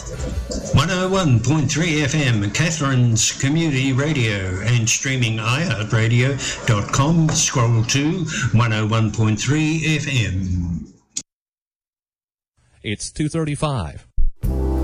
101.3 FM, Catherine's Community Radio, and streaming iHeartRadio.com. Scroll to 101.3 FM. It's 2:35.